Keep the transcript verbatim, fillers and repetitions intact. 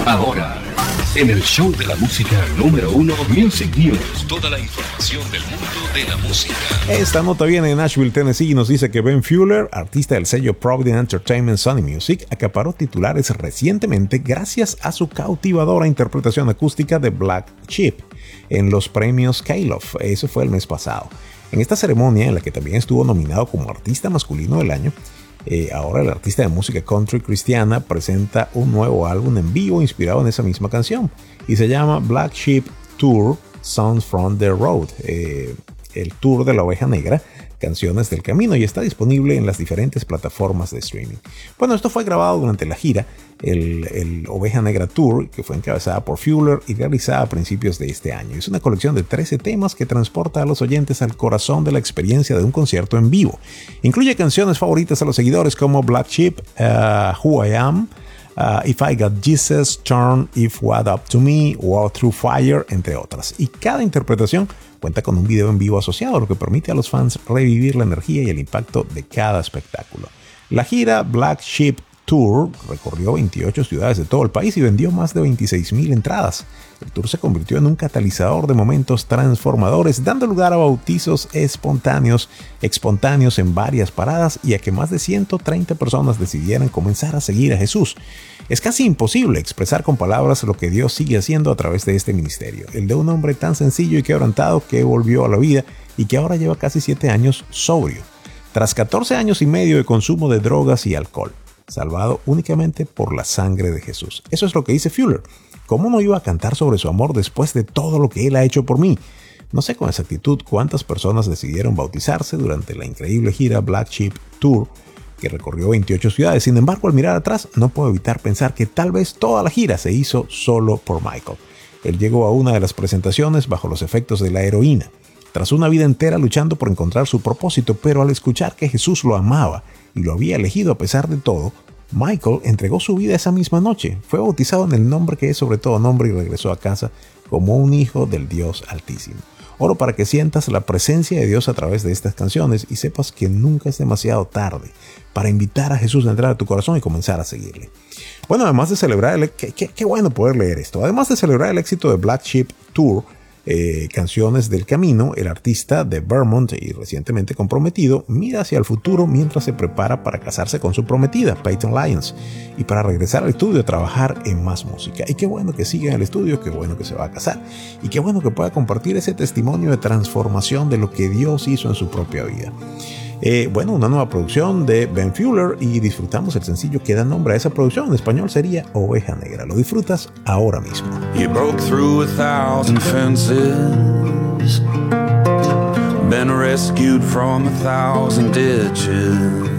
Ahora, en el show de la música número uno, Music News. Toda la información del mundo de la música. Esta nota viene de Nashville, Tennessee, y nos dice que Ben Fuller, artista del sello Provident Entertainment Sony Music, acaparó titulares recientemente gracias a su cautivadora interpretación acústica de Black Sheep en los premios K-Love. Eso fue el mes pasado. En esta ceremonia, en la que también estuvo nominado como artista masculino del año, Eh, ahora el artista de música country cristiana presenta un nuevo álbum en vivo inspirado en esa misma canción y se llama Black Sheep Tour Songs from the Road, eh, el tour de la oveja negra, canciones del camino, y está disponible en las diferentes plataformas de streaming. Bueno, esto fue grabado durante la gira, el, el Oveja Negra Tour, que fue encabezada por Fuller y realizada a principios de este año. Es una colección de trece temas que transporta a los oyentes al corazón de la experiencia de un concierto en vivo. Incluye canciones favoritas a los seguidores como Black Sheep, uh, Who I Am, Uh, If I Got Jesus, Turn, If What Up To Me, Walk Through Fire, entre otras. Y cada interpretación cuenta con un video en vivo asociado, lo que permite a los fans revivir la energía y el impacto de cada espectáculo. La gira Black Sheep Tour recorrió veintiocho ciudades de todo el país y vendió más de veintiséis mil entradas. El tour se convirtió en un catalizador de momentos transformadores, dando lugar a bautizos espontáneos, espontáneos en varias paradas y a que más de ciento treinta personas decidieran comenzar a seguir a Jesús. Es casi imposible expresar con palabras lo que Dios sigue haciendo a través de este ministerio, el de un hombre tan sencillo y quebrantado que volvió a la vida y que ahora lleva casi siete años sobrio, tras catorce años y medio de consumo de drogas y alcohol, salvado únicamente por la sangre de Jesús. Eso es lo que dice Fuller. ¿Cómo no iba a cantar sobre su amor después de todo lo que Él ha hecho por mí? No sé con exactitud cuántas personas decidieron bautizarse durante la increíble gira Black Sheep Tour, que recorrió veintiocho ciudades. Sin embargo, al mirar atrás, no puedo evitar pensar que tal vez toda la gira se hizo solo por Michael. Él llegó a una de las presentaciones bajo los efectos de la heroína, tras una vida entera luchando por encontrar su propósito, pero al escuchar que Jesús lo amaba y lo había elegido a pesar de todo, Michael entregó su vida esa misma noche, fue bautizado en el nombre que es sobre todo nombre y regresó a casa como un hijo del Dios Altísimo. Oro para que sientas la presencia de Dios a través de estas canciones y sepas que nunca es demasiado tarde para invitar a Jesús a entrar a tu corazón y comenzar a seguirle. Bueno, además de celebrar, el, qué, qué, qué bueno poder leer esto, además de celebrar el éxito de Black Sheep Tour, Eh, Canciones del Camino, el artista de Vermont y recientemente comprometido mira hacia el futuro mientras se prepara para casarse con su prometida, Peyton Lyons, y para regresar al estudio a trabajar en más música. Y qué bueno que siga en el estudio, qué bueno que se va a casar, y qué bueno que pueda compartir ese testimonio de transformación de lo que Dios hizo en su propia vida. Eh, bueno, una nueva producción de Ben Fuller y disfrutamos el sencillo que da nombre a esa producción. En español sería Oveja Negra. Lo disfrutas ahora mismo. You broke through a thousand fences, been rescued from a thousand ditches.